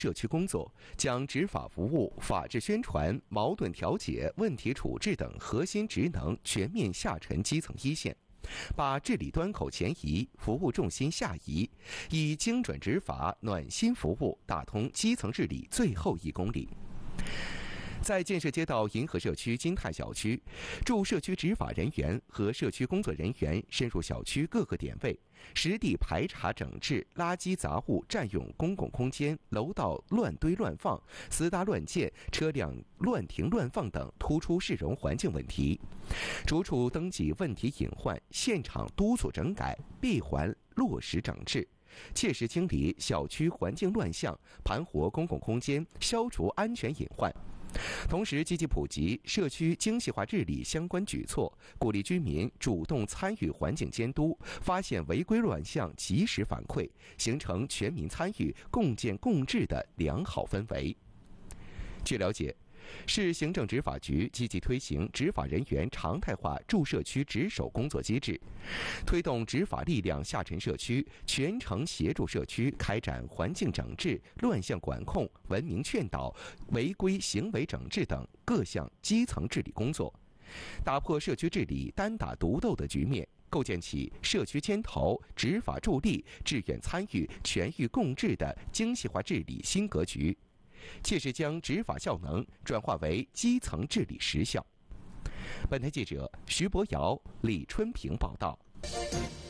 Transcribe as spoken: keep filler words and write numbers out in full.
社区工作，将执法服务、法治宣传、矛盾调解、问题处置等核心职能全面下沉基层一线，把治理端口前移，服务重心下移，以精准执法、暖心服务打通基层治理最后一公里。在建设街道银河社区金泰小区，驻社区执法人员和社区工作人员深入小区各个点位，实地排查整治垃圾杂物占用公共空间、楼道乱堆乱放、私搭乱建、车辆乱停乱放等突出市容环境问题，逐处登记问题隐患，现场督促整改，闭环落实整治。切实清理小区环境乱象，盘活公共空间，消除安全隐患。同时，积极普及社区精细化治理相关举措，鼓励居民主动参与环境监督，发现违规乱象及时反馈，形成全民参与、共建共治的良好氛围。据了解，市行政执法局积极推行执法人员常态化驻社区值守工作机制，推动执法力量下沉社区，全程协助社区开展环境整治、乱象管控、文明劝导、违规行为整治等各项基层治理工作，打破社区治理单打独斗的局面，构建起社区牵头、执法助力、志愿参与、全域共治的精细化治理新格局，切实将执法效能转化为基层治理实效。本台记者徐博瑶、李春平报道。